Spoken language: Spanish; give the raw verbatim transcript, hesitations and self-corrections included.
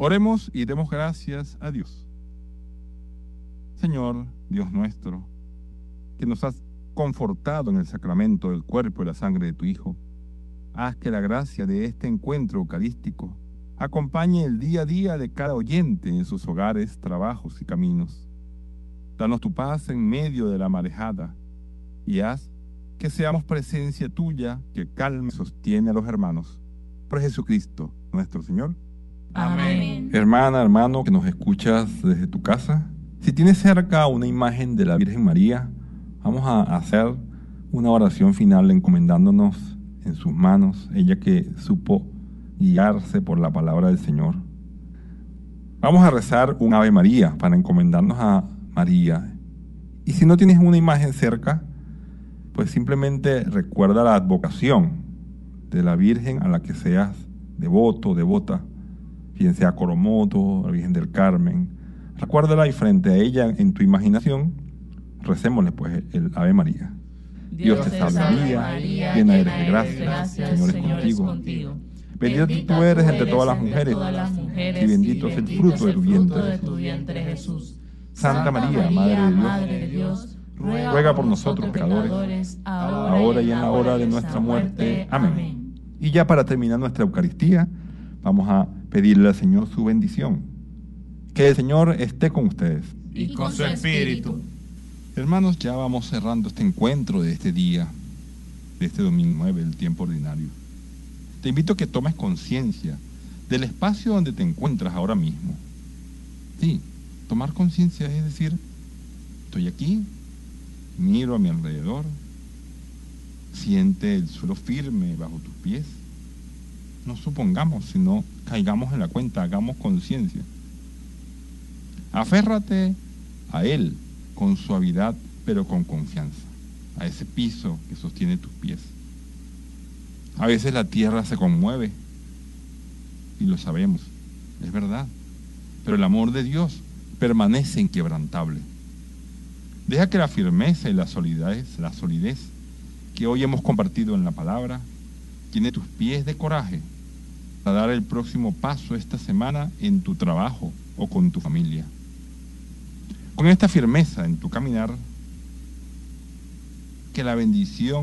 Oremos y demos gracias a Dios. Señor, Dios nuestro, que nos has confortado en el sacramento del cuerpo y la sangre de tu Hijo, haz que la gracia de este encuentro eucarístico acompañe el día a día de cada oyente en sus hogares, trabajos y caminos. Danos tu paz en medio de la marejada y haz que seamos presencia tuya que calma y sostiene a los hermanos. Por Jesucristo, nuestro Señor. Amén. Hermana, hermano, que nos escuchas desde tu casa, si tienes cerca una imagen de la Virgen María, vamos a hacer una oración final encomendándonos en sus manos, ella que supo guiarse por la palabra del Señor. Vamos a rezar un Ave María para encomendarnos a María. Y si no tienes una imagen cerca, pues simplemente recuerda la advocación de la Virgen a la que seas devoto, devota, bien sea Coromoto, la Virgen del Carmen. Recuérdala y frente a ella en tu imaginación, recémosle pues el, el Ave María. Dios, Dios te salve María, María, llena eres de gracia, gracia el Señor es contigo. contigo. Bendita tú eres entre todas las mujeres, las mujeres y bendito es el fruto de tu vientre, de tu vientre Jesús. Santa María, Madre de Dios, Madre de Dios ruega, ruega por nosotros pecadores, ahora, ahora y en la hora de nuestra muerte. Amén. Y ya para terminar nuestra Eucaristía, vamos a pedirle al Señor su bendición. Que el Señor esté con ustedes. Y con su espíritu. Hermanos, ya vamos cerrando este encuentro de este día, de este domingo nueve, el tiempo ordinario. Te invito a que tomes conciencia del espacio donde te encuentras ahora mismo. Sí, tomar conciencia es decir, estoy aquí, miro a mi alrededor, siente el suelo firme bajo tus pies. No supongamos, sino caigamos en la cuenta, hagamos conciencia. Aférrate a Él con suavidad, pero con confianza, a ese piso que sostiene tus pies. A veces la tierra se conmueve, y lo sabemos, es verdad, pero el amor de Dios permanece inquebrantable. Deja que la firmeza y la solidez, la solidez que hoy hemos compartido en la palabra, tiene tus pies de coraje para dar el próximo paso esta semana en tu trabajo o con tu familia. Con esta firmeza en tu caminar, que la bendición